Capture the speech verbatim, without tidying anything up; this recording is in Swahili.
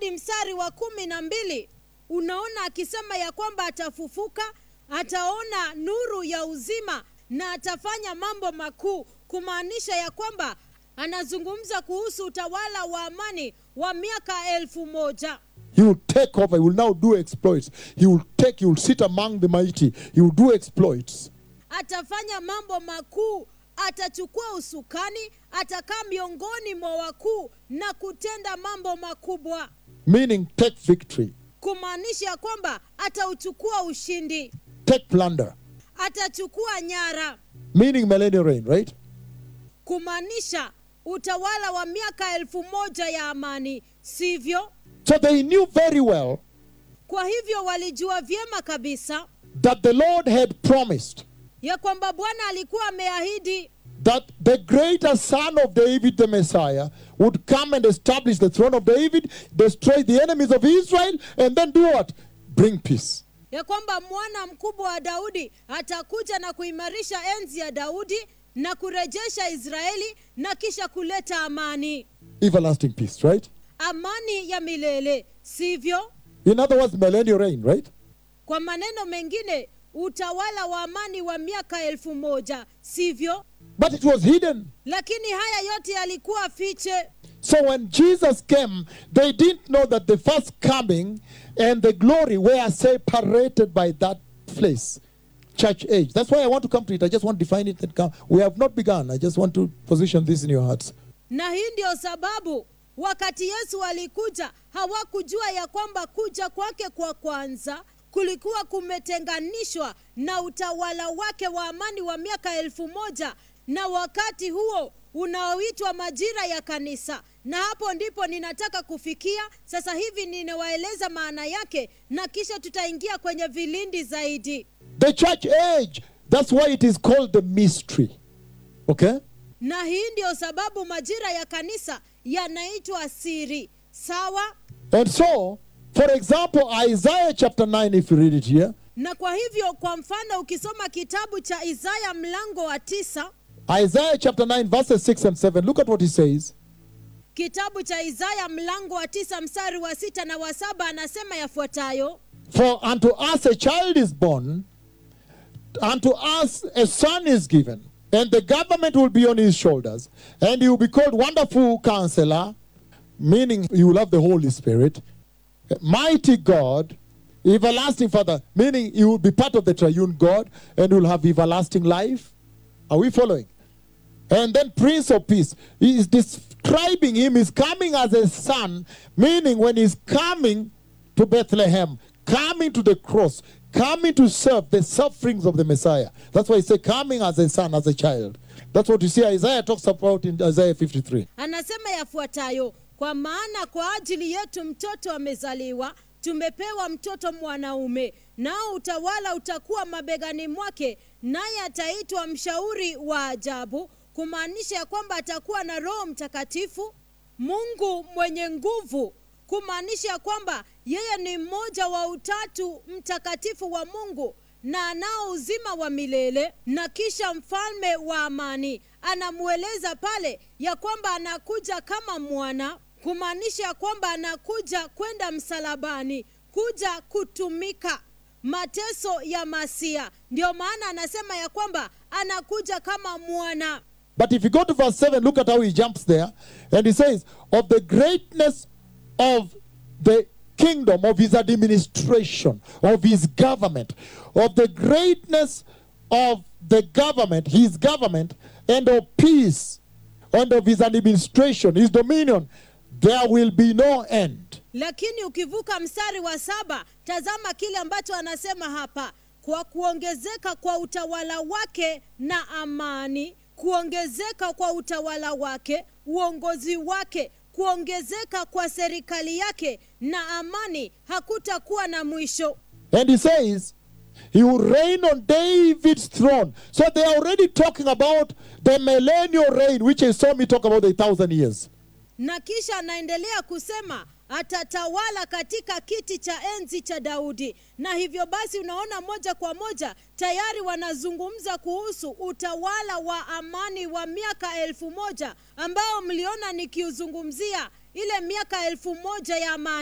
hadi mstari wa kumi na mbili unaona akisema ya kwamba atafufuka, ataona nuru ya uzima na atafanya mambo makuu, kumaanisha ya kwamba anazungumza kuhusu utawala wa amani wa miaka elfu moja. He will take over. He will now do exploits. He will take, he will sit among the mighty. He will do exploits. Atafanya mambo makuu, atachukua usukani, atakaa miongoni mwa wakuu na kutenda mambo makubwa. Meaning take victory. Kumaanisha kwamba atauchukua ushindi. Take plunder. Atachukua nyara. Meaning millennial reign, right? Kumaanisha utawala wa miaka elfu moja ya amani, sivyo? So they knew very well Kwa hivyo walijua vyema kabisa that the Lord had promised ya kwamba Bwana alikuwa ameahidi that the greater son of David, the Messiah, would come and establish the throne of David, destroy the enemies of Israel, and then do what? Bring peace. ya kwamba mwana mkubwa wa Daudi atakuja na kuimarisha enzi ya Daudi na kurejesha Israeli na kisha kuleta amani. Everlasting peace, right? Amani ya milele, sivyo? In other words, millennial reign, right? Kwa maneno mengine, utawala wa amani wa miaka elfu moja, sivyo? But it was hidden. Lakini haya yote yalikuwa fiche. So when Jesus came, they didn't know that the first coming and the glory were separated by that place. Church age. That's why I want to come to it. I just want to define it and come. We have not begun. I just want to position this in your hearts. Na hii ndio sababu wakati Yesu alikuja, hawakujua ya kwamba kuja kwake kwa kwanza kulikuwa kumetenganishwa na utawala wake wa amani wa miaka elfu moja, na wakati huo unaoitwa majira ya kanisa. Na hapo ndipo ninataka kufikia. Sasa hivi ninawaeleza maana yake na kisha tutaingia kwenye vilindi zaidi. The church age. That's why it is called the mystery. Okay? Na hii ndio sababu majira ya kanisa yanaitwa siri. Sawa? And so, for example, Isaiah chapter nine, if you read it here. Na kwa hivyo kwa mfano ukisoma kitabu cha Isaya mlango wa tisa, Isaiah chapter nine, verses six and seven. Look at what he says. Kitabu cha Isaya mlango wa tisa mstari wa sita na wa saba anasema yafuatayo: For unto us a child is born, unto us a son is given, and the government will be on his shoulders, and he will be called Wonderful Counselor, meaning he will have the Holy Spirit, Mighty God, Everlasting Father, meaning he will be part of the triune God, and will have everlasting life. Are we following? And then Prince of Peace. He is describing him, he's coming as a son, meaning when he's coming to Bethlehem, coming to the cross, coming to serve the sufferings of the Messiah. That's why he said coming as a son, as a child. That's what you see Isaiah talks about in Isaiah fifty-three. Anasema yafuatayo: kwa maana kwa ajili yetu mtoto amezaliwa, tumepewa mtoto mwanaume, nao utawala utakuwa mabegani mwake, naye ataitwa Mshauri wa Ajabu, kumaanisha ya kwamba atakuwa na Roho Mtakatifu, Mungu mwenye nguvu, kumaanisha kwamba yeye ni mmoja wa utatu mtakatifu wa Mungu na anao uzima wa milele. Na kisha mfalme wa amani. Anamueleza pale ya kwamba anakuja kama mwana, kumaanisha kwamba anakuja kwenda msalabani, kuja kutumika mateso ya Masia. Ndio maana anasema ya kwamba anakuja kama mwana. But if you go to verse seven, look at how he jumps there. And he says, of the greatness of the kingdom, of his administration, of his government, of the greatness of the government, his government, and of peace, and of his administration, his dominion, there will be no end. Lakini ukivuka mstari wa saba, tazama kile ambacho anasema hapa: kwa kuongezeka kwa utawala wake na amani, kuongezeka kwa utawala wake, uongozi wake, kuongezeka kwa serikali yake na amani, hakutakuwa na mwisho. And he says, he will reign on David's throne. So they are already talking about the millennial reign, which I saw me talk about the thousand years. Na kisha anaendelea kusema atatawala katika kiti cha enzi cha Daudi. Na hivyo basi unaona moja kwa moja tayari wanazungumza kuhusu utawala wa amani wa miaka elfu moja ambao mliona nikiuzungumzia ile miaka elfu moja ya amani.